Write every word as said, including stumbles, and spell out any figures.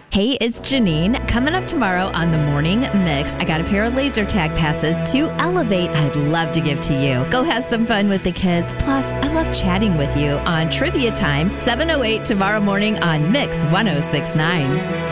Hey, it's Janine. Coming up tomorrow on the Morning Mix, I got a pair of laser tag passes to Elevate I'd love to give to you. Go have some fun with the kids. Plus, I love chatting with you on Trivia Time, seven oh eight tomorrow morning on Mix one oh six point nine.